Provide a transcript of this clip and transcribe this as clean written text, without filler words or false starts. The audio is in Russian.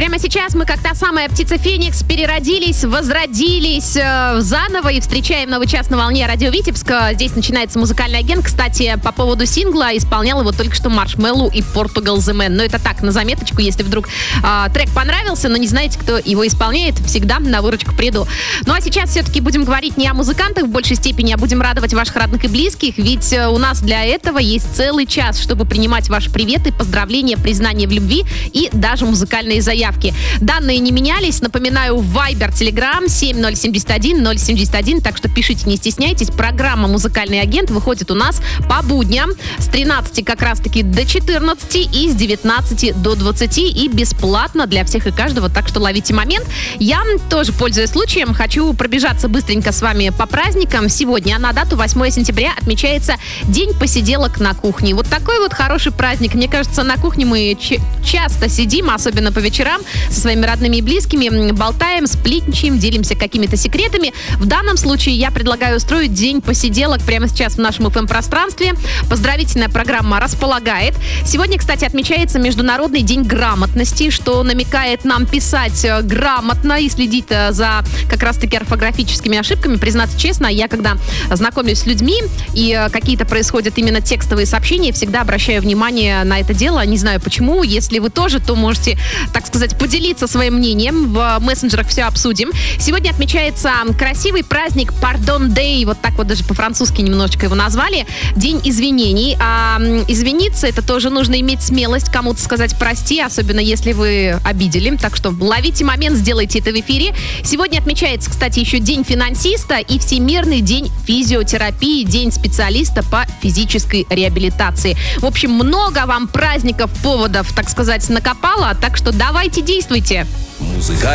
Прямо сейчас мы, как та самая птица Феникс, переродились, возродились заново и встречаем новый час на волне радио Витебск. Здесь начинается музыкальный агент. Кстати, по поводу сингла исполнял его только что Маршмеллоу и Portugal The Man. Но это так, на заметочку, если вдруг трек понравился, но не знаете, кто его исполняет, всегда на выручку приду. Ну а сейчас все-таки будем говорить не о музыкантах в большей степени, а будем радовать ваших родных и близких, ведь у нас для этого есть целый час, чтобы принимать ваши приветы, поздравления, признания в любви и даже музыкальные заявки. Данные не менялись. Напоминаю, Viber, Telegram 7071 071, так что пишите, не стесняйтесь. Программа «Музыкальный агент» выходит у нас по будням с 13 как раз-таки до 14 и с 19 до 20 и бесплатно для всех и каждого, так что ловите момент. Я тоже, пользуясь случаем, хочу пробежаться быстренько с вами по праздникам. Сегодня на дату 8 сентября отмечается День посиделок на кухне. Вот такой вот хороший праздник. Мне кажется, на кухне мы часто сидим, особенно по вечерам, со своими родными и близкими, болтаем, сплетничаем, делимся какими-то секретами. В данном случае я предлагаю устроить день посиделок прямо сейчас в нашем FM-пространстве. Поздравительная программа располагает. Сегодня, кстати, отмечается Международный день грамотности, что намекает нам писать грамотно и следить за как раз-таки орфографическими ошибками. Признаться честно, я когда знакомлюсь с людьми и какие-то происходят именно текстовые сообщения, всегда обращаю внимание на это дело. Не знаю почему. Если вы тоже, то можете, так сказать, поделиться своим мнением. В мессенджерах все обсудим. Сегодня отмечается красивый праздник Pardon Day. Вот так вот даже по-французски немножечко его назвали. День извинений. А извиниться, это тоже нужно иметь смелость кому-то сказать прости, особенно если вы обидели. Так что ловите момент, сделайте это в эфире. Сегодня отмечается, кстати, еще День финансиста и Всемирный день физиотерапии, День специалиста по физической реабилитации. В общем, много вам праздников, поводов, так сказать, накопало. Так что давайте действуйте. Музыкальный